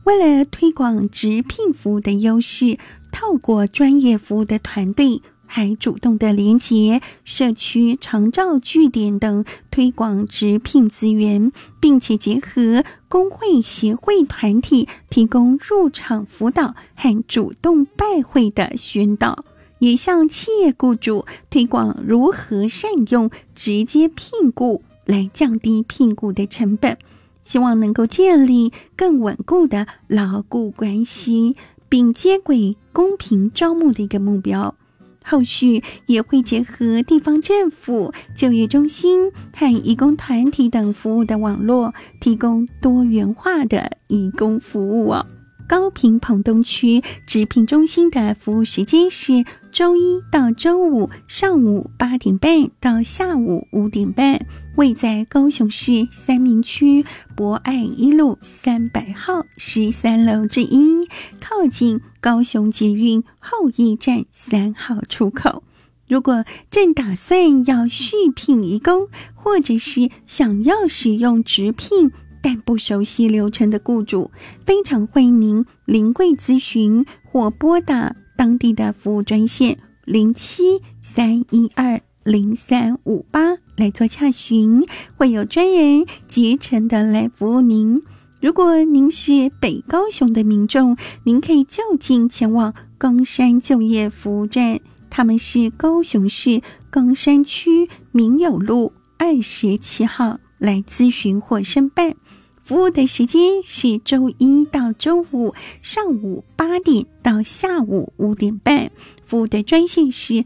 为了推广职聘服务的优势，透过专业服务的团队，还主动的连结社区长照据点等推广职聘资源，并且结合工会协会团体提供入场辅导和主动拜会的宣导，也向企业雇主推广如何善用直接聘雇来降低聘雇的成本，希望能够建立更稳固的劳雇关系，并接轨公平招募的一个目标。后续也会结合地方政府、就业中心和移工团体等服务的网络，提供多元化的移工服务哦。高屏澎东区职聘中心的服务时间是周一到周五上午8点半到下午5点半，位在高雄市三民区博爱一路300号13楼之一，靠近高雄捷运后驿站3号出口。如果正打算要续聘移工，或者是想要使用直聘但不熟悉流程的雇主，非常欢迎您临柜咨询或拨打当地的服务专线07-312-0358来做洽询，会有专人竭诚的来服务您。如果您是北高雄的民众，您可以就近前往冈山就业服务站，他们是高雄市冈山区民友路27号来咨询或申办。服务的时间是周一到周五上午8点到下午5点半，服务的专线是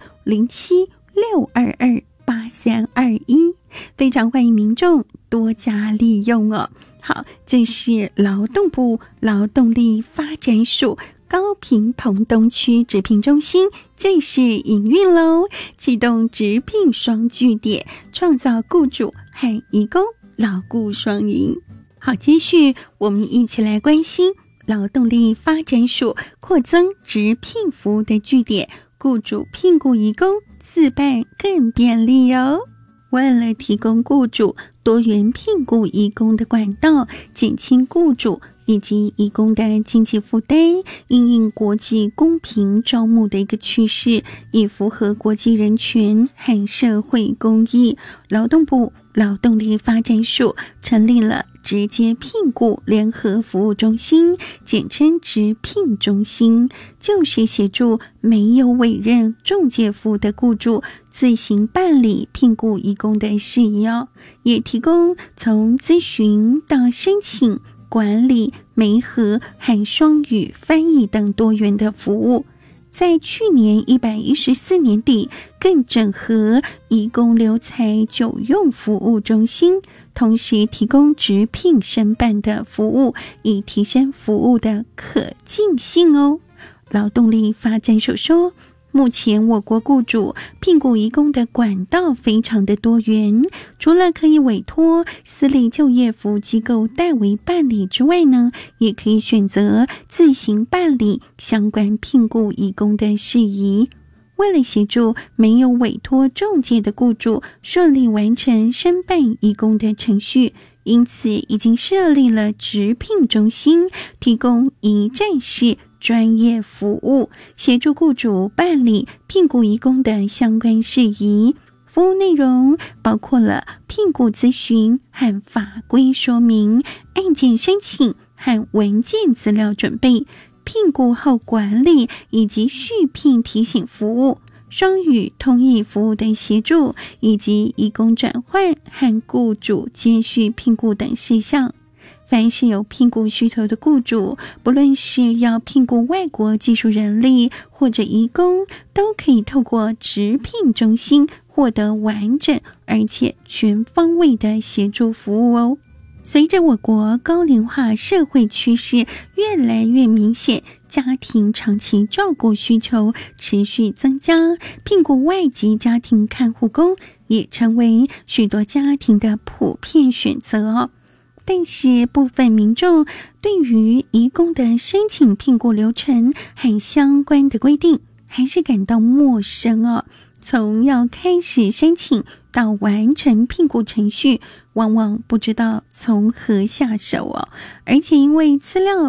07-622-8321，非常欢迎民众多加利用哦。好，这是劳动部劳动力发展署高屏澎东区职聘中心正式营运咯，启动职聘双据点，创造雇主和移工劳雇双赢。好，继续我们一起来关心劳动力发展署扩增职聘服务的据点，雇主聘雇移工自办更便利哦。为了提供雇主多元聘雇移工的管道，减轻雇主以及移工的经济负担，因应国际公平招募的一个趋势，以符合国际人权和社会公益，劳动部劳动力发展署成立了直接聘雇联合服务中心，简称直聘中心，就是协助没有委任仲介服务的雇主自行办理聘雇移工的事宜哦，也提供从咨询到申请、管理、媒合和双语翻译等多元的服务。在去年114年底，更整合移工留才久用服务中心，同时提供直聘申办的服务，以提升服务的可进性哦。劳动力发展署说，目前我国雇主聘雇移工的管道非常的多元，除了可以委托私立就业服务机构代为办理之外呢，也可以选择自行办理相关聘雇移工的事宜。为了协助没有委托仲介的雇主顺利完成申办移工的程序，因此已经设立了直聘中心，提供一站式专业服务，协助雇主办理聘雇移工的相关事宜。服务内容包括了聘雇咨询和法规说明、案件申请和文件资料准备、聘雇后管理以及续聘提醒服务、双语通译服务的协助，以及移工转换和雇主接续聘雇等事项。凡是有聘雇需求的雇主，不论是要聘雇外国技术人力或者移工，都可以透过直聘中心获得完整而且全方位的协助服务哦。随着我国高龄化社会趋势越来越明显，家庭长期照顾需求持续增加，聘雇外籍家庭看护工也成为许多家庭的普遍选择哦。但是部分民众对于移工的申请聘雇流程和相关的规定还是感到陌生哦。从要开始申请到完成聘雇程序，往往不知道从何下手哦。而且因为资料